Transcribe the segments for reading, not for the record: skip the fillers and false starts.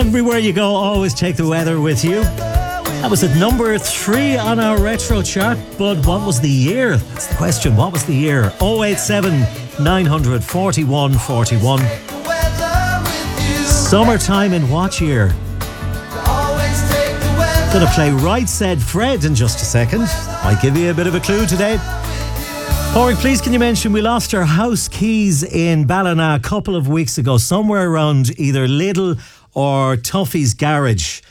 Everywhere you go, always take the weather with you. That was at number 3 on our retro chart, but what was the year? That's the question. What was the year? 087 900 41 41. Summertime in what year? Gonna play Right Said Fred in just a second. Might give you a bit of a clue today. Corey, please can you mention we lost our house keys in Ballina a couple of weeks ago, somewhere around either Lidl or Tuffy's garage.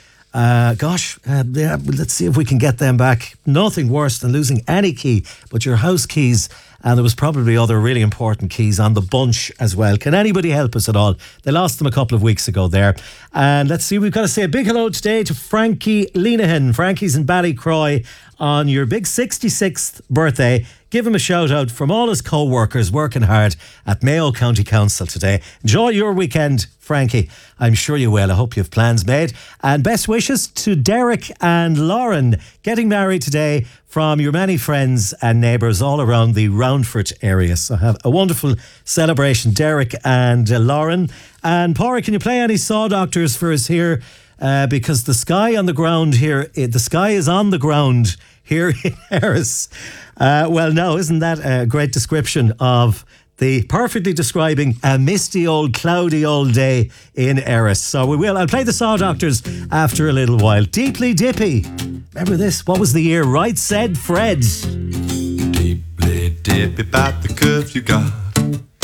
Let's see if we can get them back. Nothing worse than losing any key but your house keys, and there was probably other really important keys on the bunch as well. Can anybody help us at all? They lost them a couple of weeks ago there. And let's see, we've got to say a big hello today to Frankie Lenehan. Frankie's in Ballycroy on your big 66th birthday. Give him a shout out from all his co-workers working hard at Mayo County Council today. Enjoy your weekend, Frankie. I'm sure you will. I hope you have plans made. And best wishes to Derek and Lauren, getting married today from your many friends and neighbours all around the Roundford area. So have a wonderful celebration, Derek and Lauren. And Pádraig, can you play any Saw Doctors for us here? Because the sky on the ground here, the sky is on the ground here in Erris. Well, no, isn't that a great description of the perfectly describing a misty old, cloudy old day in Erris? So I'll play the Saw Doctors after a little while. Deeply Dippy. Remember this? What was the year? Right Said Fred. Deeply dippy about the curve you got.